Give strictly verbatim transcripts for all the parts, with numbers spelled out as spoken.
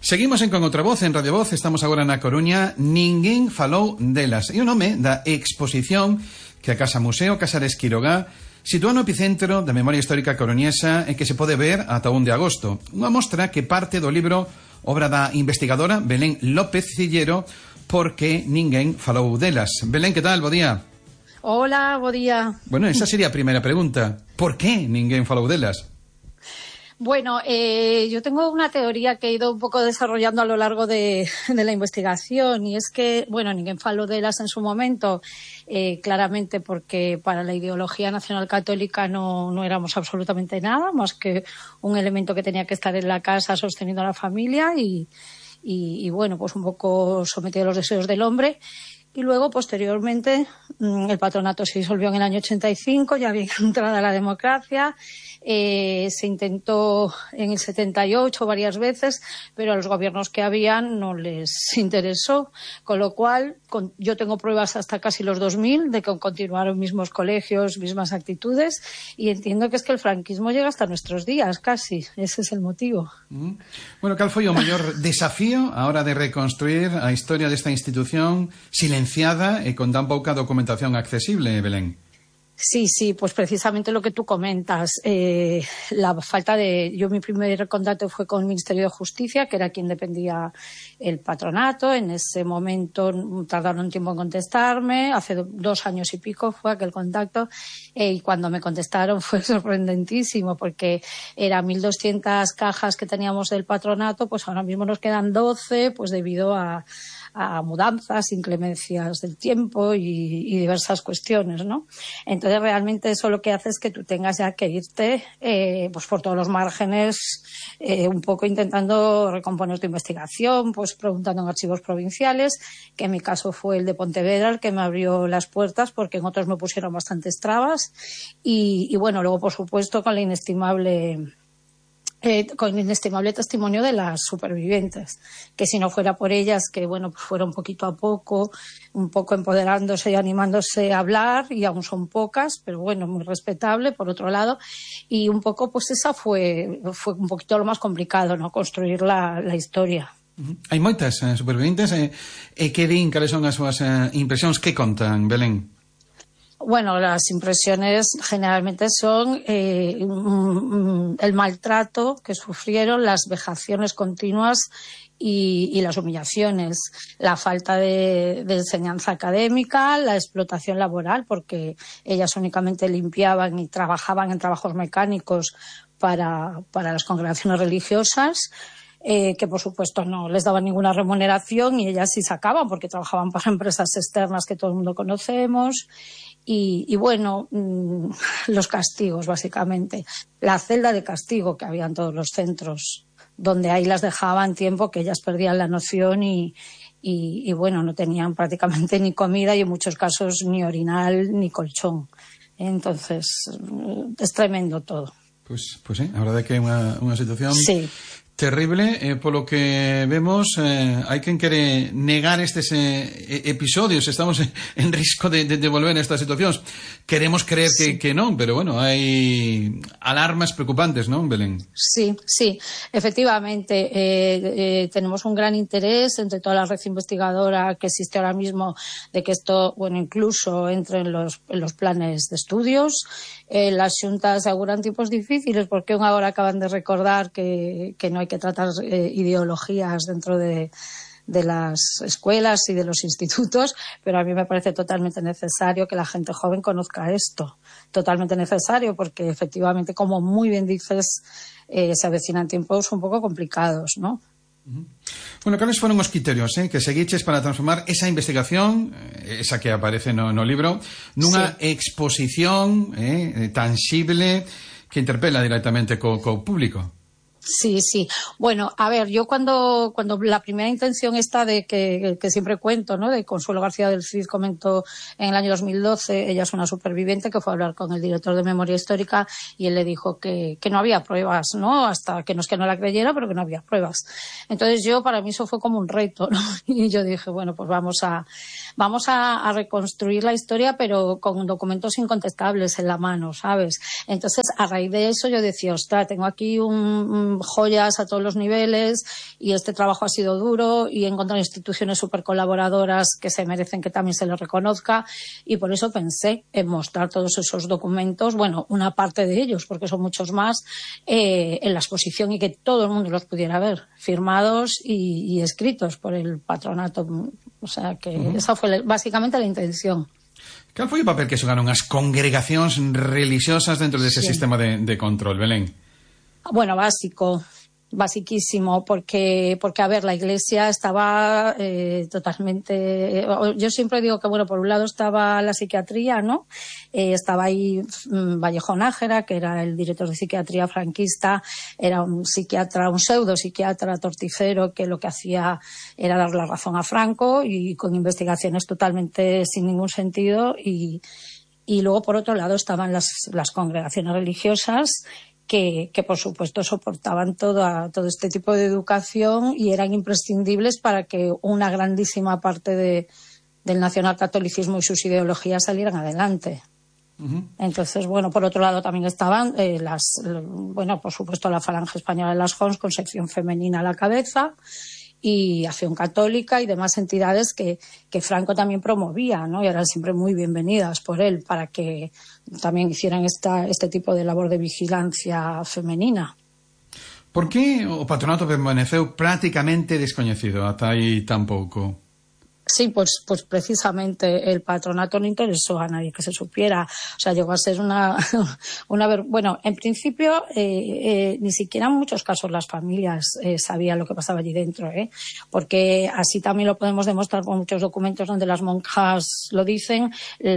Seguimos en Con Outra Voz, en Radio Voz. Estamos agora na Coruña. Ninguén falou delas. E o nome da exposición que a Casa Museo Casares Quirogá sitúa no epicentro da memoria histórica coruñesa e que se pode ver ata o un de agosto. Unha mostra que parte do libro obra da investigadora Belén López Cillero, Porque ninguén falou delas. Belén, que tal? Bo día. Hola, bo día. Bueno, esa sería a primeira pregunta. Por que ninguén falou delas? Bueno, eh, yo tengo una teoría que he ido un poco desarrollando a lo largo de, de la investigación, y es que, bueno, ninguén faló de las en su momento, eh, claramente porque para la ideología nacional católica no, no éramos absolutamente nada, más que un elemento que tenía que estar en la casa sosteniendo a la familia y, y, y bueno, pues un poco sometido a los deseos del hombre. Y luego, posteriormente, el patronato se disolvió en el año ochenta y cinco, ya bien entrada la democracia. Eh, se intentó en el setenta y ocho varias veces, pero a los gobiernos que habían no les interesó. Con lo cual, con, yo tengo pruebas hasta casi los dos mil de que continuaron mismos colegios, mismas actitudes, y entiendo que es que el franquismo llega hasta nuestros días, casi. Ese es el motivo. Mm. Bueno, ¿cal foi o maior desafío a hora de reconstruir a historia desta institución silenciada e con tan pouca documentación accesible, Belén? Sí, sí, pues precisamente lo que tú comentas, eh, la falta de... Yo mi primer contacto fue con el Ministerio de Justicia, que era quien dependía el patronato. En ese momento tardaron un tiempo en contestarme, hace dos años y pico fue aquel contacto, eh, y cuando me contestaron fue sorprendentísimo, porque eran mil doscientas cajas que teníamos del patronato, pues ahora mismo nos quedan doce, pues debido a... a mudanzas, inclemencias del tiempo y, y diversas cuestiones, ¿no? Entonces, realmente eso lo que hace es que tú tengas ya que irte eh, pues por todos los márgenes, eh, un poco intentando recomponer tu investigación, pues preguntando en archivos provinciales, que en mi caso fue el de Pontevedra el que me abrió las puertas, porque en otros me pusieron bastantes trabas, y, y bueno, luego por supuesto con la inestimable... Eh, con el inestimable testimonio de las supervivientes, que si no fuera por ellas, que bueno, pues fueron poquito a poco, un poco empoderándose y animándose a hablar, y aún son pocas, pero bueno, muy respetable por otro lado, y un poco pues esa fue, fue un poquito lo más complicado, ¿no? Construir la, la historia. Hai moitas eh, supervivientes, e eh, que din, cales son as súas eh, impresións, que contan, Belén? Bueno, las impresiones generalmente son eh, el maltrato que sufrieron, las vejaciones continuas y, y las humillaciones, la falta de, de enseñanza académica, la explotación laboral, porque ellas únicamente limpiaban y trabajaban en trabajos mecánicos para, para las congregaciones religiosas. Eh, que por supuesto no les daban ninguna remuneración, y ellas sí sacaban porque trabajaban para empresas externas que todo el mundo conocemos. Y, y bueno, mmm, los castigos básicamente, la celda de castigo que había en todos los centros, donde ahí las dejaban tiempo que ellas perdían la noción y, y, y bueno, no tenían prácticamente ni comida y en muchos casos ni orinal ni colchón. Entonces es tremendo todo. Pues, pues sí, a verdade que é unha, unha situación sí. terrible, eh, polo que vemos, eh, hai quen quere negar estes eh, episodios, estamos en risco de, de, de volver a estas situacións. Queremos creer sí. que, que non, pero bueno, hai alarmas preocupantes, non, Belén? Sí, sí, efectivamente. Eh, eh, tenemos un gran interés entre toda la red investigadora que existe ahora mismo de que esto, bueno, incluso entre en los, en los planes de estudios. Eh, las xuntas aseguran tipos difíciles, porque ahora acaban de recordar que, que no hay que tratar eh, ideologías dentro de, de las escuelas y de los institutos, pero a mí me parece totalmente necesario que la gente joven conozca esto, totalmente necesario, porque efectivamente, como muy bien dices, eh, se avecinan tiempos un poco complicados, ¿no? Bueno, cales foron os criterios eh, que seguiches para transformar esa investigación, esa que aparece no, no libro, nunha sí. exposición eh, tangible que interpela directamente co, co público? Sí, sí. Bueno, a ver, yo cuando, cuando la primera intención esta de que, que siempre cuento, ¿no? De Consuelo García del Cid comentó en el año dos mil doce, ella es una superviviente que fue a hablar con el director de Memoria Histórica y él le dijo que, que no había pruebas, ¿no? Hasta que no es que no la creyera, pero que no había pruebas. Entonces yo, para mí eso fue como un reto, ¿no? Y yo dije, bueno, pues vamos a, vamos a, a reconstruir la historia, pero con documentos incontestables en la mano, ¿sabes? Entonces, a raíz de eso yo decía, ostras, tengo aquí un joyas a todos los niveles y este trabajo ha sido duro y he encontrado instituciones súper colaboradoras que se merecen que también se les reconozca y por eso pensé en mostrar todos esos documentos, bueno, una parte de ellos, porque son muchos más, eh, en la exposición y que todo el mundo los pudiera ver, firmados y, y escritos por el patronato. O sea que uh-huh. esa fue básicamente la intención. Cal foi o papel que xogaron as congregacións religiosas dentro dese sí. sistema de, de control, Belén? Bueno, básico, basiquísimo, porque, porque a ver, la Iglesia estaba eh, totalmente... Yo siempre digo que, bueno, por un lado estaba la psiquiatría, ¿no? Eh, estaba ahí um, Vallejo Nájera, que era el director de psiquiatría franquista, era un psiquiatra, un pseudo psiquiatra torticero que lo que hacía era dar la razón a Franco y con investigaciones totalmente sin ningún sentido y, y luego por otro lado estaban las, las congregaciones religiosas Que, que por supuesto soportaban todo, todo este tipo de educación y eran imprescindibles para que una grandísima parte de, del nacionalcatolicismo y sus ideologías salieran adelante. Uh-huh. Entonces, bueno, por otro lado también estaban eh, las, bueno, por supuesto la Falange Española de las J O N S con sección femenina a la cabeza y Acción Católica y demás entidades que, que Franco también promovía, ¿no? Y eran siempre muy bienvenidas por él para que también hicieran esta, este tipo de labor de vigilancia femenina. Por que o patronato permaneceu prácticamente descoñecido ata aí tan pouco? Sí, pues, pues precisamente el patronato no interesó a nadie que se supiera. O sea, llegó a ser una... una bueno, en principio, eh, eh, ni siquiera en muchos casos las familias eh, sabían lo que pasaba allí dentro, ¿eh? Porque así también lo podemos demostrar con muchos documentos donde las monjas lo dicen,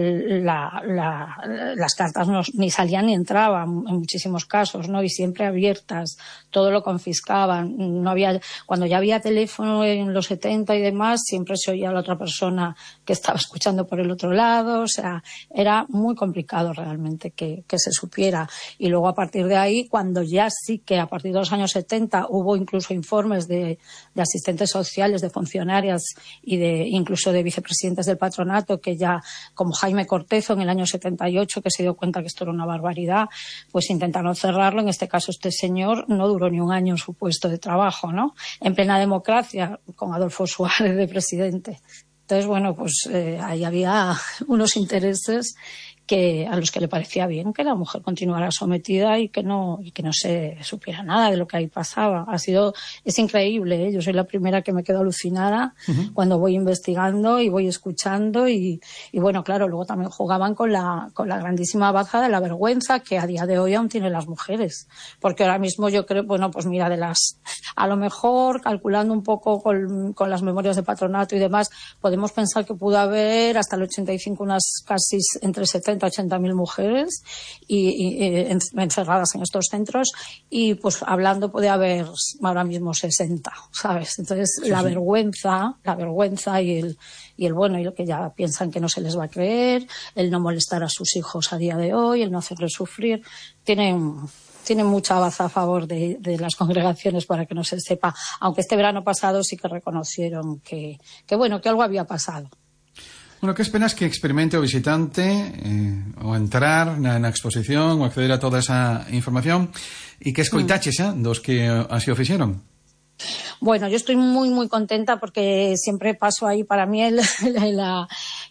la, la, las cartas no, ni salían ni entraban en muchísimos casos, ¿no? Y siempre abiertas, todo lo confiscaban. No había, cuando ya había teléfono en los setenta y demás, siempre se oía la otra persona que estaba escuchando por el otro lado, o sea, era muy complicado realmente que, que se supiera. Y luego a partir de ahí, cuando ya sí que a partir de los años setenta hubo incluso informes de, de asistentes sociales, de funcionarias y de incluso de vicepresidentes del patronato, que ya, como Jaime Cortezo en el año setenta y ocho, que se dio cuenta que esto era una barbaridad, pues intentaron cerrarlo. En este caso este señor no duró ni un año en su puesto de trabajo, ¿no? En plena democracia, con Adolfo Suárez de presidente. Entonces, bueno, pues eh, ahí había unos intereses que a los que le parecía bien que la mujer continuara sometida y que no y que no se supiera nada de lo que ahí pasaba. Ha sido es increíble, ¿eh? Yo soy la primera que me quedo alucinada uh-huh. cuando voy investigando y voy escuchando y, y bueno, claro, luego también jugaban con la con la grandísima baza de la vergüenza que a día de hoy aún tienen las mujeres, porque ahora mismo yo creo, bueno, pues mira, de las a lo mejor calculando un poco con, con las memorias de patronato y demás, podemos pensar que pudo haber hasta el ochenta y cinco unas casi entre setenta ochenta mil mujeres y, y, y encerradas en estos centros y pues hablando puede haber ahora mismo sesenta, ¿sabes? Entonces sí, la sí. vergüenza, la vergüenza y el y el bueno y lo que ya piensan que no se les va a creer, el no molestar a sus hijos a día de hoy, el no hacerles sufrir, tienen tienen mucha baza a favor de, de las congregaciones para que no se sepa, aunque este verano pasado sí que reconocieron que, que bueno, que algo había pasado. Bueno, que esperas que experimente o visitante eh, o entrar na, na exposición ou acceder a toda esa información e que escoitaches mm. eh, dos que así o fixeron? Bueno, yo estoy muy, muy contenta porque siempre paso ahí, para mí el, la,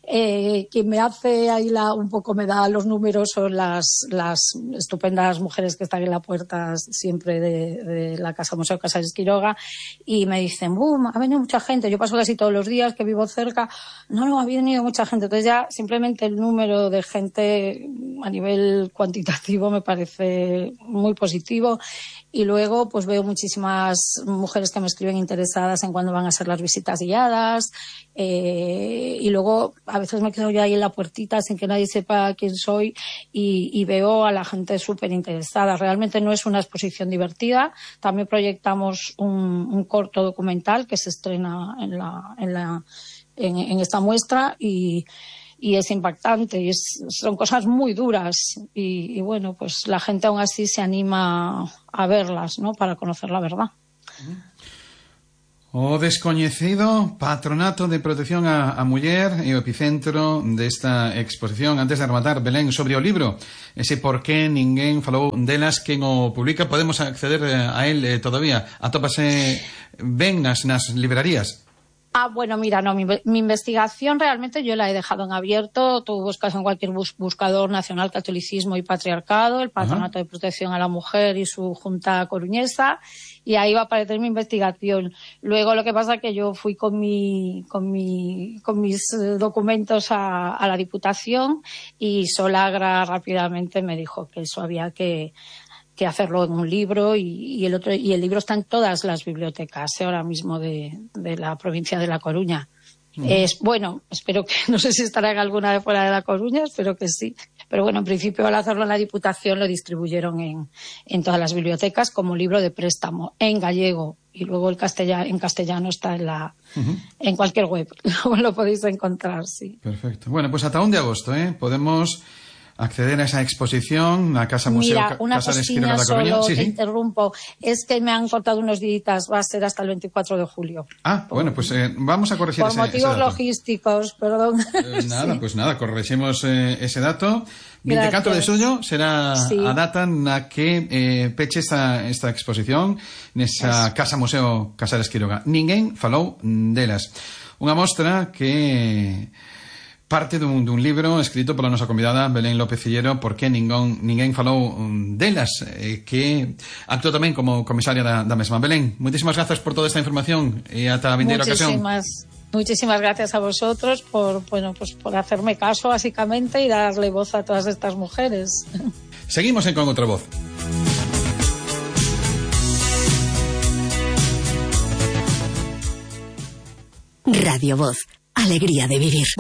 eh, quien me hace ahí la, un poco me da los números son las, las estupendas mujeres que están en la puerta siempre de, de la Casa Museo Casares Quiroga y me dicen, boom, ha venido mucha gente, yo paso casi todos los días que vivo cerca, no, no, ha venido mucha gente, entonces ya simplemente el número de gente a nivel cuantitativo me parece muy positivo. Y luego pues veo muchísimas mujeres que me escriben interesadas en cuándo van a ser las visitas guiadas eh, y luego a veces me quedo yo ahí en la puertita sin que nadie sepa quién soy y, y veo a la gente súper interesada. Realmente no es una exposición divertida. También proyectamos un, un corto documental que se estrena en, la, en, la, en, en esta muestra y y es impactante y es, son cosas muy duras y, y bueno, pues la gente aún así se anima a verlas, ¿no? Para conocer la verdad. O descoñecido Patronato de Protección a, a Muller e o epicentro desta exposición. Antes de rematar, Belén, sobre o libro, ese por que ninguén falou delas, quen o publica, podemos acceder a él eh, todavía? Atópase ben nas, nas librerías? Ah, bueno, mira, no, mi, mi investigación realmente yo la he dejado en abierto. Tú buscas en cualquier bus, buscador nacional Catolicismo y Patriarcado, el Patronato Ajá. de Protección a la Mujer y su Junta Coruñesa, y ahí va a aparecer mi investigación. Luego lo que pasa es que yo fui con mi, con mi, con mis documentos a, a la Diputación y Solagra rápidamente me dijo que eso había que que hacerlo en un libro y, y el otro y el libro está en todas las bibliotecas ¿eh? ahora mismo de, de la provincia de La Coruña. Uh-huh. Es bueno, espero que, no sé si estará en alguna de fuera de La Coruña, espero que sí, pero bueno, en principio al hacerlo en la Diputación lo distribuyeron en, en todas las bibliotecas como libro de préstamo en gallego, y luego el castellano, en castellano está en la uh-huh. en cualquier web, lo podéis encontrar, sí. Perfecto. Bueno, pues hasta un de agosto, ¿eh? Podemos acceder a esa exposición, a Casa Museo, Mira, una Casa de Esquiroga de Coruña. Sí, sí, te sí. interrumpo. Es que me han cortado unos días, va a ser hasta el veinticuatro de julio. Ah, por, bueno, pues eh, vamos a corregir por ese, motivos ese dato. logísticos, perdón. Eh, nada, sí. Pues nada, corregimos eh, ese dato. veinticuatro de xullo será sí. a data na que eh, peche esta, esta exposición nesa es. Casa Museo Casa de Esquiroga. Ninguén falou delas. Unha mostra que parte dun, dun libro escrito pola nosa convidada Belén López Cillero, por que ninguén, ninguén falou delas, eh, que actuou tamén como comisaria da, da mesma. Belén, moitísimas grazas por toda esta información e ata a vindeira ocasión. Muchísimas gracias a vosotros por, bueno, pues por hacerme caso básicamente y darle voz a todas estas mujeres. Seguimos en Con Outra Voz. Radio Voz, alegría de vivir.